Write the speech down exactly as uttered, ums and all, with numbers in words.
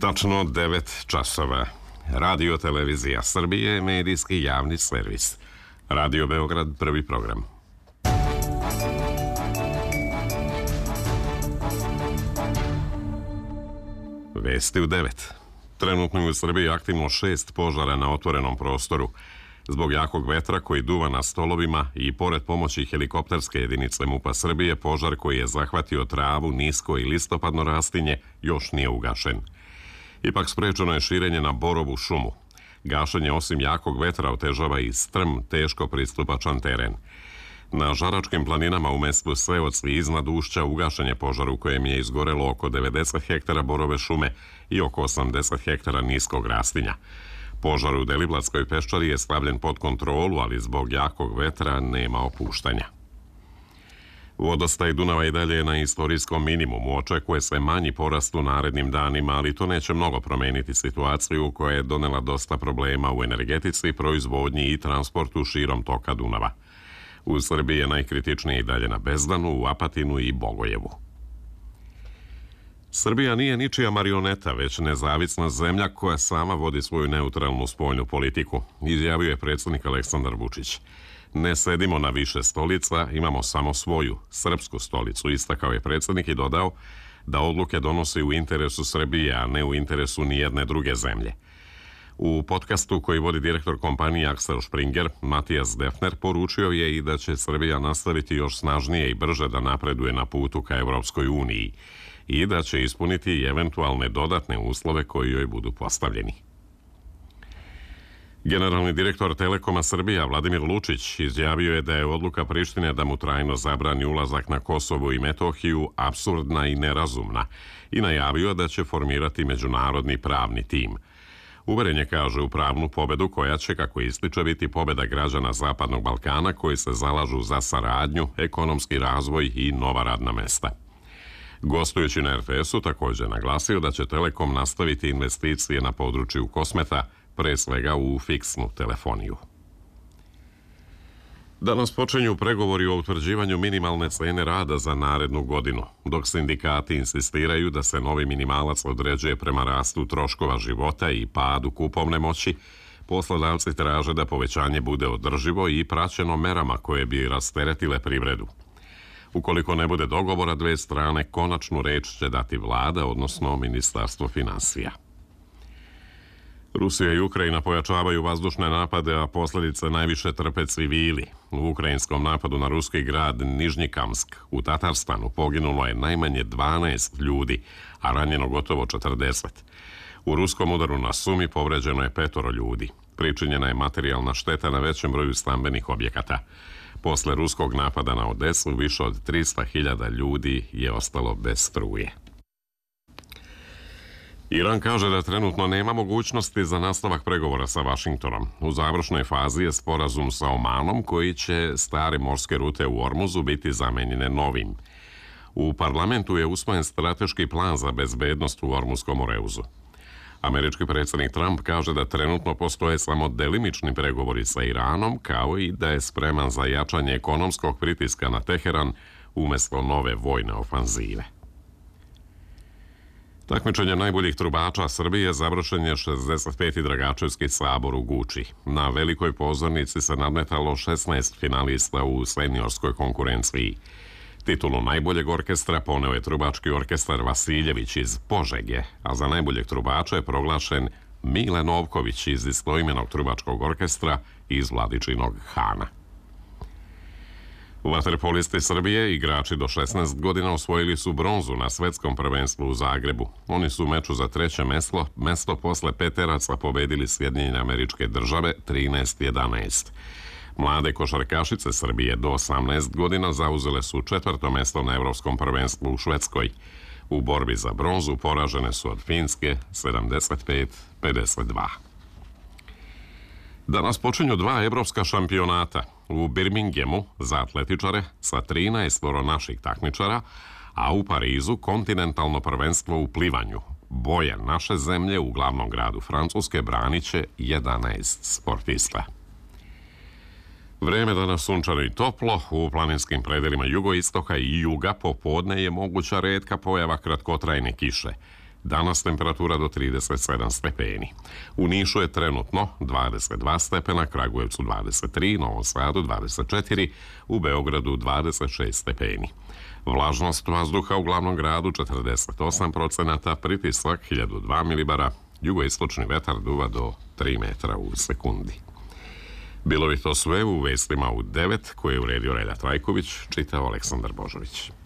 Tačno devet časova. Radio Televizija Srbije, medijski javni servis. Radio Beograd, prvi program. Vesti u devet. Trenutno je u Srbiji aktivno šest požara na otvorenom prostoru. Zbog jakog vetra koji duva na stolovima i pored pomoći helikopterske jedinice MUP-a Srbije, požar koji je zahvatio travu, nisko i listopadno rastinje još nije ugašen. Ipak sprečeno je širenje na borovu šumu. Gašenje osim jakog vetra otežava i strm, teško pristupačan teren. Na Žaračkim planinama u mestu Seoc i iznad Ušća ugašen je požar u kojem je izgorelo oko devedeset hektara borove šume i oko osamdeset hektara niskog rastinja. Požar u Deliblatskoj peščari je stavljen pod kontrolu, ali zbog jakog vetra nema opuštanja. Vodostaj Dunava i dalje je na istorijskom minimumu. Očekuje se manji porast u narednim danima, ali to neće mnogo promeniti situaciju koja je donela dosta problema u energetici, proizvodnji i transportu širom toka Dunava. U Srbiji je najkritičniji i dalje na Bezdanu, u Apatinu i Bogojevu. Srbija nije ničija marioneta, već nezavisna zemlja koja sama vodi svoju neutralnu spoljnu politiku, izjavio je predsjednik Aleksandar Vučić. Ne sedimo na više stolica, imamo samo svoju, srpsku stolicu, istakao je predsjednik i dodao da odluke donosi u interesu Srbije, a ne u interesu nijedne druge zemlje. U podcastu koji vodi direktor kompanije Axel Springer, Matijas Defner, poručio je i da će Srbija nastaviti još snažnije i brže da napreduje na putu ka Evropskoj uniji i da će ispuniti eventualne dodatne uslove koji joj budu postavljeni. Generalni direktor Telekoma Srbija Vladimir Lučić izjavio je da je odluka Prištine da mu trajno zabrani ulazak na Kosovo i Metohiju apsurdna i nerazumna i najavio da će formirati međunarodni pravni tim. Uveren je, kaže, u pravnu pobedu koja će, kako ističe, biti pobeda građana Zapadnog Balkana koji se zalažu za saradnju, ekonomski razvoj i nova radna mesta. Gostujući na er te esu također naglasio da će Telekom nastaviti investicije na području kosmeta, pre svega u fiksnu telefoniju. Danas počinju pregovori o utvrđivanju minimalne cene rada za narednu godinu, dok sindikati insistiraju da se novi minimalac određuje prema rastu troškova života i padu kupovne moći. Poslodavci traže da povećanje bude održivo i praćeno merama koje bi rasteretile privredu. Ukoliko ne bude dogovora dve strane, konačnu reč će dati vlada, odnosno Ministarstvo finansija. Rusija i Ukrajina pojačavaju vazdušne napade, a posljedice najviše trpe civili. U ukrajinskom napadu na ruski grad Nižnjikamsk u Tatarstanu poginulo je najmanje dvanaest ljudi, a ranjeno gotovo četrdeset. U ruskom udaru na Sumi povređeno je petoro ljudi. Pričinjena je materijalna šteta na većem broju stambenih objekata. Posle ruskog napada na Odesu više od tristo hiljada ljudi je ostalo bez struje. Iran kaže da trenutno nema mogućnosti za nastavak pregovora sa Vašingtonom. U završnoj fazi je sporazum sa Omanom koji će stare morske rute u Ormuzu biti zamenjene novim. U parlamentu je usvojen strateški plan za bezbednost u Ormuzskom oreuzu. Američki predsjednik Trump kaže da trenutno postoje samo delimični pregovori sa Iranom, kao i da je spreman za jačanje ekonomskog pritiska na Teheran umjesto nove vojne ofanzive. Takmičenje najboljih trubača Srbije završen je šezdeset peti Dragačevski sabor u Guči. Na velikoj pozornici se nadmetalo šesnaest finalista u seniorskoj konkurenciji. Titulu najboljeg orkestra poneo je trubački orkestar Vasiljević iz Požege, a za najboljeg trubača je proglašen Mile Novković iz istoimenog trubačkog orkestra iz Vladičinog Hana. Vaterpolisti Srbije, igrači do šesnaest godina, osvojili su bronzu na svetskom prvenstvu u Zagrebu. Oni su u meču za treće mesto, mesto posle peteraca pobedili Sjedinjene Američke Države trinaest jedanaest. Mlade košarkašice Srbije do osamnaest godina zauzele su četvrto mesto na Evropskom prvenstvu u Švedskoj. U borbi za bronzu poražene su od Finske sedamdeset pet pedeset dva. Danas počinju dva evropska šampionata. U Birminghamu za atletičare sa trinaest naših takmičara, a u Parizu kontinentalno prvenstvo u plivanju. Boje naše zemlje u glavnom gradu Francuske branit će jedanaest sportista. Vreme danas sunčano i toplo, u planinskim predelima jugoistoka i juga popodne je moguća retka pojava kratkotrajne kiše. Danas temperatura do trideset sedam stepeni. U Nišu je trenutno dvadeset dva stepena, Kragujevcu dvadeset tri, Novom Sadu dvadeset četiri, u Beogradu dvadeset šest stepeni. Vlažnost vazduha u glavnom gradu četrdeset osam procenata, pritisak hiljadu dva milibara, jugoistočni vetar duva do tri metra u sekundi. Bilo bi to sve u vestima u devet koje je uredio Relja Trajković, čitao Aleksandar Božović.